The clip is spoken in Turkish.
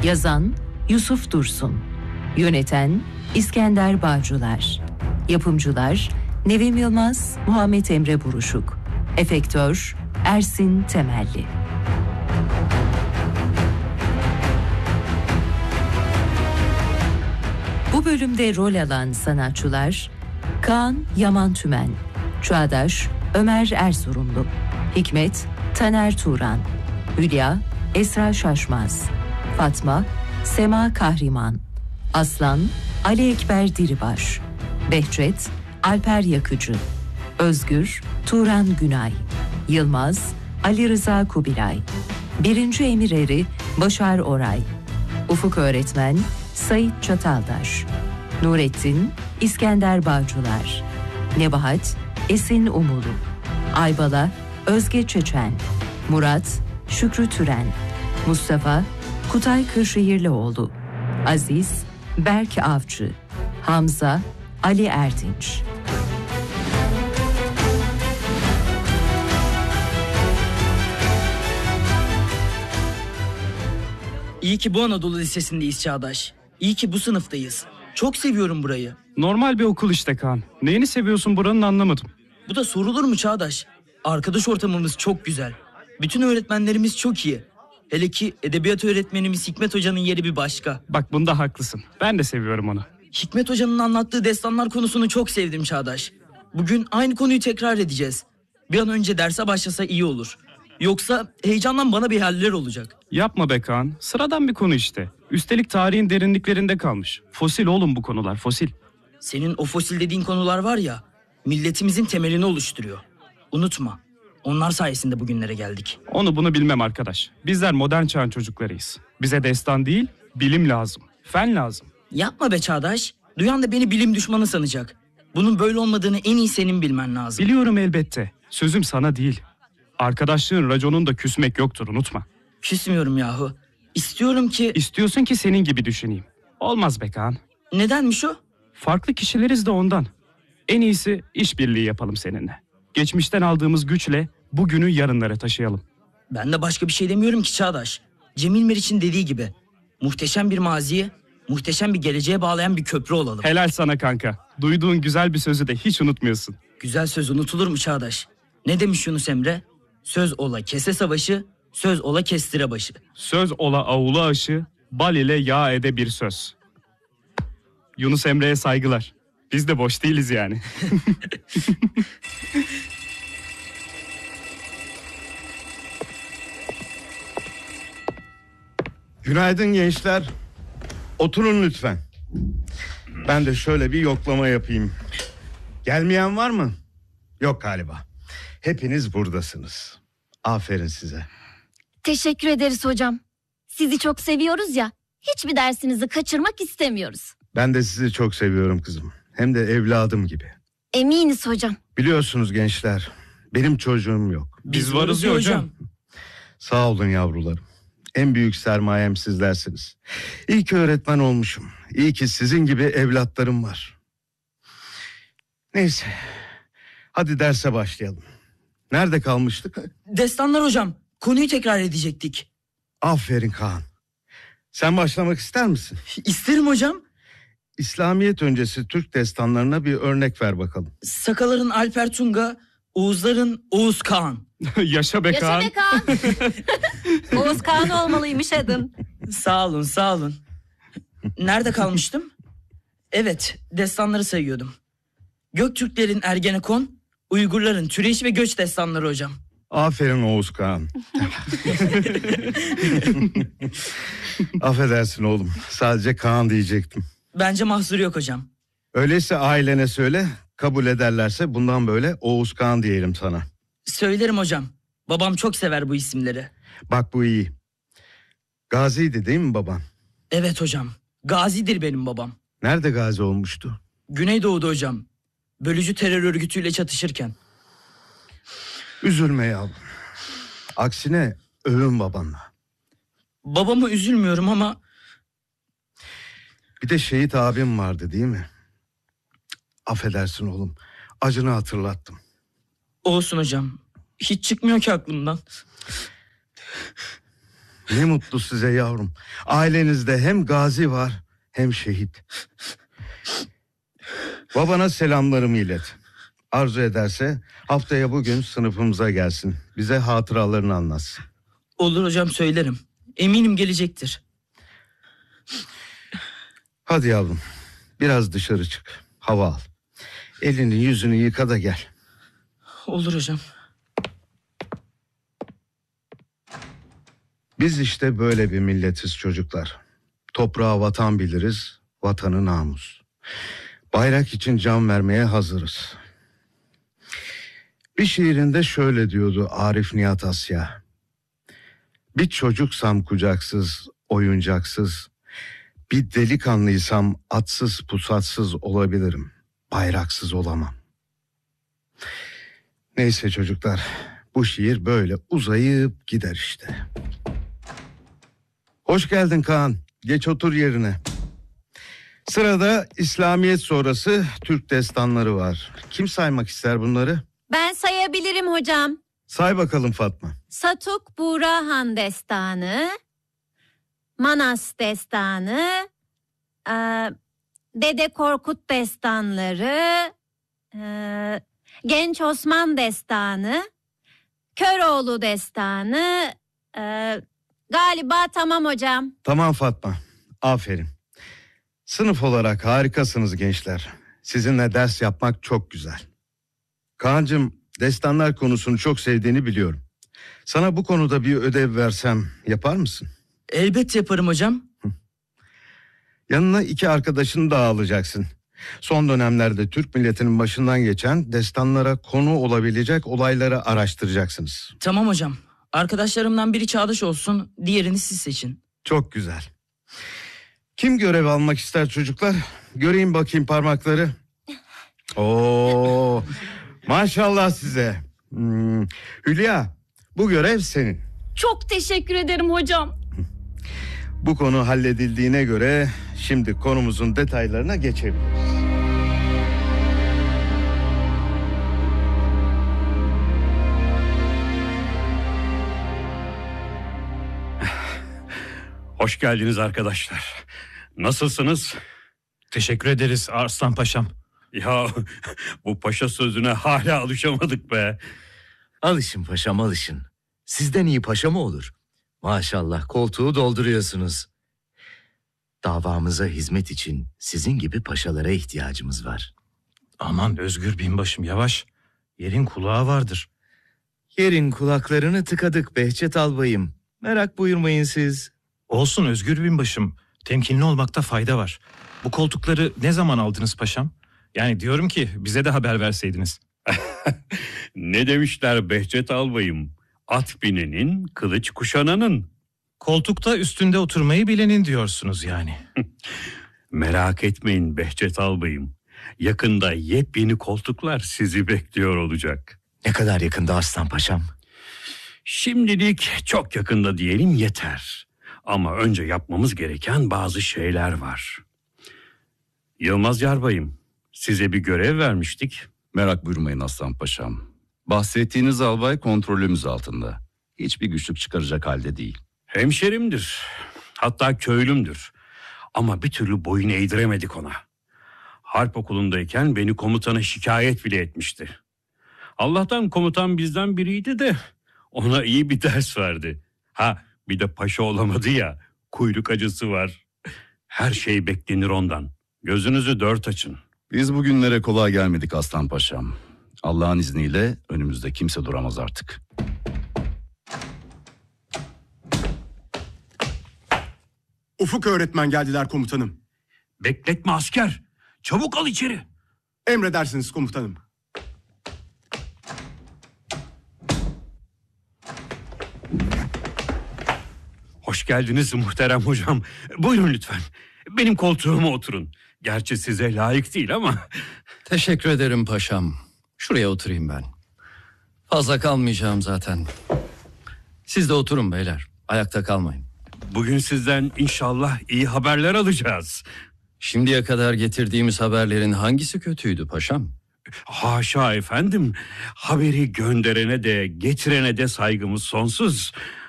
Yazan Yusuf Dursun. Yöneten İskender Bağcılar. Yapımcılar Nevim Yılmaz, Muhammed Emre Buruşuk. Efektör Ersin Temelli. Bu bölümde rol alan sanatçılar: Kaan Yaman Tümen, Çağdaş Ömer Erzurumlu, Hikmet Taner Turan, Hülya Esra Şaşmaz, Fatma Sema Kahriman, Aslan Ali Ekber Diribaş, Behçet Alper Yakıcı, Özgür Turan Günay, Yılmaz Ali Rıza Kubilay, 1. Emir Eri Başar Oray, Ufuk Öğretmen Sait Çataldaş, Nurettin İskender Bağcılar, Nebahat Esin Umulu, Aybala Özge Çeçen, Murat Şükrü Türen, Mustafa Kutay Kırşehirlioğlu, Aziz Berk Avcı, Hamza Ali Erdinç. İyi ki bu Anadolu Lisesi'ndeyiz Çağdaş. İyi ki bu sınıftayız. Çok seviyorum burayı. Normal bir okul işte Kaan. Neyini seviyorsun buranın anlamadım. Bu da sorulur mu Çağdaş? Arkadaş ortamımız çok güzel. Bütün öğretmenlerimiz çok iyi. Hele ki edebiyat öğretmenimiz Hikmet Hoca'nın yeri bir başka. Bak bunda haklısın. Ben de seviyorum onu. Hikmet Hoca'nın anlattığı destanlar konusunu çok sevdim Çağdaş. Bugün aynı konuyu tekrar edeceğiz. Bir an önce derse başlasa iyi olur. Yoksa heyecandan bana bir haller olacak. Yapma be Kaan. Sıradan bir konu işte. Üstelik tarihin derinliklerinde kalmış. Fosil oğlum bu konular, fosil. Senin o fosil dediğin konular var ya, milletimizin temelini oluşturuyor. Unutma, onlar sayesinde bugünlere geldik. Onu bunu bilmem arkadaş. Bizler modern çağın çocuklarıyız. Bize destan değil, bilim lazım. Fen lazım. Yapma be Çağdaş. Duyan da beni bilim düşmanı sanacak. Bunun böyle olmadığını en iyi senin bilmen lazım. Biliyorum elbette. Sözüm sana değil. Arkadaşlığın raconunda küsmek yoktur, unutma. Küsmüyorum yahu. İstiyorum ki... İstiyorsun ki senin gibi düşüneyim. Olmaz be Kaan. Nedenmiş o? Farklı kişileriz de ondan. En iyisi işbirliği yapalım seninle. Geçmişten aldığımız güçle bugünü yarınlara taşıyalım. Ben de başka bir şey demiyorum ki Çağdaş. Cemil Meriç'in dediği gibi muhteşem bir maziye, muhteşem bir geleceğe bağlayan bir köprü olalım. Helal sana kanka. Duyduğun güzel bir sözü de hiç unutmuyorsun. Güzel söz unutulur mu Çağdaş? Ne demiş Yunus Emre? Söz ola kese savaşı, söz ola kestire başı. Söz ola avula aşı, bal ile yağ ede bir söz. Yunus Emre'ye saygılar. Biz de boş değiliz yani. Günaydın gençler. Oturun lütfen. Ben de şöyle bir yoklama yapayım. Gelmeyen var mı? Yok galiba. Hepiniz buradasınız. Aferin size. Teşekkür ederiz hocam. Sizi çok seviyoruz ya. Hiçbir dersinizi kaçırmak istemiyoruz. Ben de sizi çok seviyorum kızım. Hem de evladım gibi. Eminiz hocam. Biliyorsunuz gençler, benim çocuğum yok. Biz varız ya hocam. Sağ olun yavrularım. En büyük sermayem sizlersiniz. İyi ki öğretmen olmuşum. İyi ki sizin gibi evlatlarım var. Neyse. Hadi derse başlayalım. Nerede kalmıştık? Destanlar hocam. Konuyu tekrar edecektik. Aferin Kaan. Sen başlamak ister misin? İsterim hocam. İslamiyet öncesi Türk destanlarına bir örnek ver bakalım. Sakaların Alper Tunga, Oğuzların Oğuz Kağan. Yaşa be Kaan. Yaşa be Kaan. Oğuz Kağan olmalıymış adın. Sağ olun, sağ olun. Nerede kalmıştım? Evet, destanları sayıyordum. Göktürklerin Ergenekon, Uygurların Türeş ve Göç destanları hocam. Aferin Oğuz Kağan. Affedersin oğlum. Sadece Kaan diyecektim. Bence mahsuru yok hocam. Öyleyse ailene söyle. Kabul ederlerse bundan böyle Oğuz Kağan diyelim sana. Söylerim hocam. Babam çok sever bu isimleri. Bak bu iyi. Gaziydi değil mi baban? Evet hocam. Gazidir benim babam. Nerede gazi olmuştu? Güneydoğu'da hocam. Bölücü terör örgütüyle çatışırken. Üzülme yavrum. Aksine övün babanla. Babama üzülmüyorum ama... Bir de şehit abim vardı değil mi? Affedersin oğlum. Acını hatırlattım. Olsun hocam. Hiç çıkmıyor ki aklımdan. Ne mutlu size yavrum. Ailenizde hem gazi var hem şehit. Babana selamlarımı ilet. Arzu ederse haftaya bugün sınıfımıza gelsin. Bize hatıralarını anlatsın. Olur hocam, söylerim. Eminim gelecektir. Hadi yavrum, biraz dışarı çık. Hava al. Elini yüzünü yıka da gel. Olur hocam. Biz işte böyle bir milletiz çocuklar. Toprağa vatan biliriz, vatanı namus. Bayrak için can vermeye hazırız. Bir şiirinde şöyle diyordu Arif Nihat Asya. Bir çocuksam kucaksız, oyuncaksız, bir delikanlıysam atsız pusatsız olabilirim. Bayraksız olamam. Neyse çocuklar, bu şiir böyle uzayıp gider işte. Hoş geldin Kaan. Geç otur yerine. Sırada İslamiyet sonrası Türk destanları var. Kim saymak ister bunları? Ben sayabilirim hocam. Say bakalım Fatma. Satuk Burahan Destanı, Manas Destanı, Dede Korkut Destanları, Genç Osman Destanı, Köroğlu Destanı, galiba tamam hocam. Tamam Fatma. Aferin. Sınıf olarak harikasınız gençler. Sizinle ders yapmak çok güzel. Kaan'cığım, destanlar konusunu çok sevdiğini biliyorum. Sana bu konuda bir ödev versem yapar mısın? Elbette yaparım hocam. Yanına 2 arkadaşını daha alacaksın. Son dönemlerde Türk milletinin başından geçen destanlara konu olabilecek olayları araştıracaksınız. Tamam hocam. Arkadaşlarımdan biri Çağdaş olsun, diğerini siz seçin. Çok güzel. Kim görev almak ister çocuklar? Göreyim bakayım parmakları. Oo, maşallah size. Hülya, bu görev senin. Çok teşekkür ederim hocam. Bu konu halledildiğine göre şimdi konumuzun detaylarına geçebiliriz. Hoş geldiniz arkadaşlar. Nasılsınız? Teşekkür ederiz Arslan Paşam. Ya bu paşa sözüne hala alışamadık be. Alışın paşam, alışın. Sizden iyi paşa mı olur? Maşallah koltuğu dolduruyorsunuz. Davamıza hizmet için sizin gibi paşalara ihtiyacımız var. Aman Özgür binbaşım yavaş. Yerin kulağı vardır. Yerin kulaklarını tıkadık Behçet albayım. Merak buyurmayın siz. Olsun Özgür binbaşım. Temkinli olmakta fayda var. Bu koltukları ne zaman aldınız paşam? Yani diyorum ki bize de haber verseydiniz. Ne demişler Behçet albayım? At binenin, kılıç kuşananın. Koltukta üstünde oturmayı bilenin diyorsunuz yani. Merak etmeyin Behçet albayım. Yakında yepyeni koltuklar sizi bekliyor olacak. Ne kadar yakında Arslan Paşam? Şimdilik çok yakında diyelim yeter. Ama önce yapmamız gereken bazı şeyler var. Yılmaz Yarbayım, size bir görev vermiştik. Merak buyurmayın Aslan Paşam. Bahsettiğiniz albay kontrolümüz altında. Hiçbir güçlük çıkaracak halde değil. Hemşerimdir. Hatta köylümdür. Ama bir türlü boyun eğdiremedik ona. Harp okulundayken beni komutana şikayet bile etmişti. Allah'tan komutan bizden biriydi de ona iyi bir ders verdi. Ha, bir de paşa olamadı ya, kuyruk acısı var. Her şey beklenir ondan. Gözünüzü 4 açın. Biz bugünlere kolay gelmedik Aslan Paşam. Allah'ın izniyle önümüzde kimse duramaz artık. Ufuk öğretmen geldiler komutanım. Bekletme asker. Çabuk al içeri. Emredersiniz komutanım. Hoş geldiniz muhterem hocam. Buyurun lütfen. Benim koltuğuma oturun. Gerçi size layık değil ama... Teşekkür ederim paşam. Şuraya oturayım ben. Fazla kalmayacağım zaten. Siz de oturun beyler. Ayakta kalmayın. Bugün sizden inşallah iyi haberler alacağız. Şimdiye kadar getirdiğimiz haberlerin hangisi kötüydü paşam? Haşa efendim. Haberi gönderene de getirene de saygımız sonsuz.